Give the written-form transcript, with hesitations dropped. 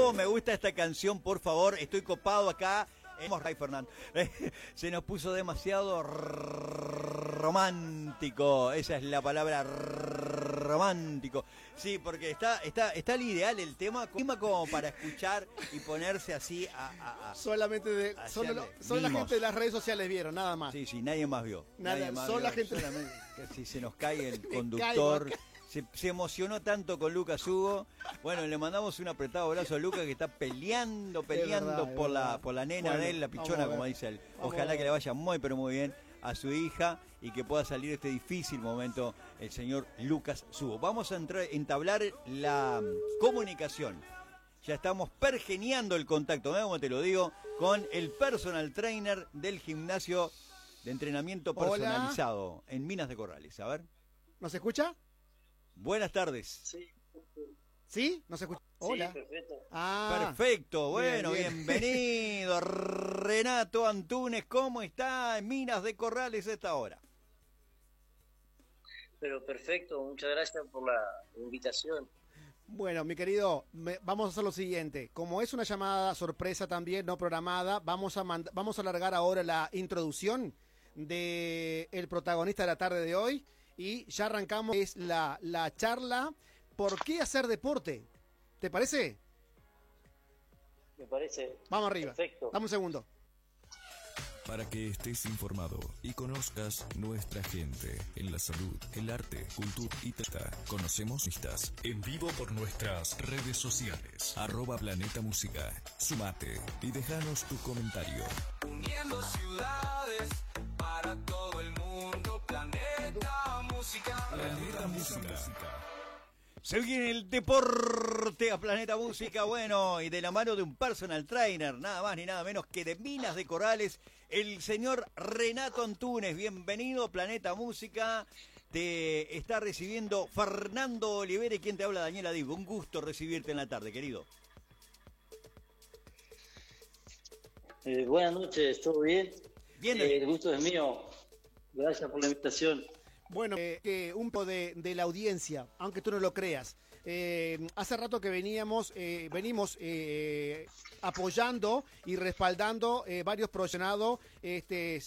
¿Cómo me gusta esta canción, por favor? Estoy copado acá. Ray Fernando. Se nos puso demasiado romántico. Esa es la palabra, romántico. Sí, porque está el ideal el tema como para escuchar y ponerse así solamente solo la gente de las redes sociales vieron, nada más. Sí, nadie más vio. Nadie más vio, la gente. Solamente si se nos cae el conductor. Se emocionó tanto con Lucas Hugo. Bueno, le mandamos un apretado abrazo a Lucas, que está peleando por la nena de él, la pichona, como dice él. Ojalá que le vaya muy, pero muy bien a su hija y que pueda salir de este difícil momento el señor Lucas Hugo. Vamos a entablar la comunicación. Ya estamos pergeniando el contacto, ¿no? Como te lo digo, con el personal trainer del gimnasio de entrenamiento personalizado en Minas de Corrales. A ver. ¿Nos escucha? Buenas tardes. Sí. ¿Sí? ¿Nos escucha? Hola. Sí, perfecto. Perfecto. Bueno, bienvenido Renato Antunes. ¿Cómo está en Minas de Corrales a esta hora? Pero perfecto, muchas gracias por la invitación. Bueno, mi querido, vamos a hacer lo siguiente. Como es una llamada sorpresa también, no programada, vamos a alargar ahora la introducción de el protagonista de la tarde de hoy. Y ya arrancamos, es la charla ¿por qué hacer deporte? ¿Te parece? Me parece. Vamos arriba. Perfecto. Dame un segundo. Para que estés informado y conozcas nuestra gente en la salud, el arte, cultura y teta. Conocemos listas en vivo por nuestras redes sociales. @Planeta Música. Sumate y déjanos tu comentario. Uniendo ciudades para todo el mundo. Planeta Música. Planeta Música. Se viene el deporte a Planeta Música, bueno, y de la mano de un personal trainer, nada más ni nada menos que de Minas de Corrales, el señor Renato Antunes. Bienvenido a Planeta Música. Te está recibiendo Fernando Olivera y quien te habla, Daniela Divo. Un gusto recibirte en la tarde, querido. Buenas noches, ¿todo bien? Bien. El gusto es mío. Gracias por la invitación. Bueno, un poco de la audiencia, aunque tú no lo creas. Hace rato que venimos apoyando y respaldando varios proyectos